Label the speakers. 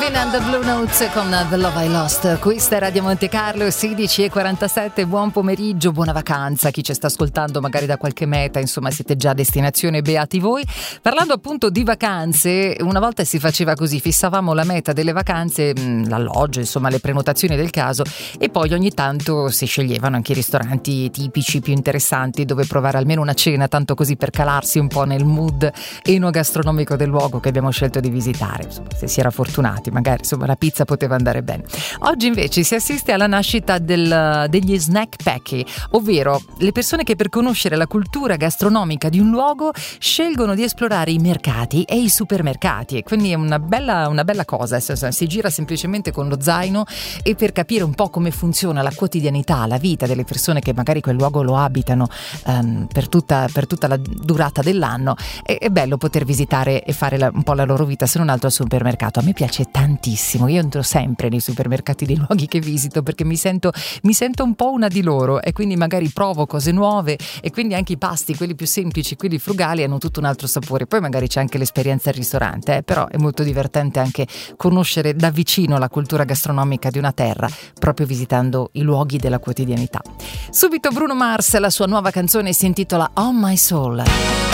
Speaker 1: And the Blue Notes con The Love I Lost. Questa è Radio Monte Carlo, 16:47. Buon pomeriggio, buona vacanza. Chi ci sta ascoltando magari da qualche meta, insomma siete già a destinazione, beati voi. Parlando appunto di vacanze, una volta si faceva così, fissavamo la meta delle vacanze, l'alloggio, insomma le prenotazioni del caso, e poi ogni tanto si sceglievano anche i ristoranti tipici più interessanti dove provare almeno una cena, tanto così per calarsi un po' nel mood enogastronomico del luogo che abbiamo scelto di visitare. Insomma, se si era fortunati, magari insomma la pizza poteva andare bene. Oggi invece si assiste alla nascita degli snack packy, ovvero le persone che per conoscere la cultura gastronomica di un luogo scelgono di esplorare i mercati e i supermercati, e quindi è una bella cosa. Si gira semplicemente con lo zaino e per capire un po' come funziona la quotidianità, la vita delle persone che magari quel luogo lo abitano per tutta la durata dell'anno. È bello poter visitare e fare un po' la loro vita, se non altro al supermercato. A me piace tantissimo, io entro sempre nei supermercati dei luoghi che visito perché mi sento un po' una di loro, e quindi magari provo cose nuove, e quindi anche i pasti, quelli più semplici, quelli frugali, hanno tutto un altro sapore. Poi magari c'è anche l'esperienza al ristorante, però è molto divertente anche conoscere da vicino la cultura gastronomica di una terra, proprio visitando i luoghi della quotidianità. Subito Bruno Mars, la sua nuova canzone si intitola On My Soul.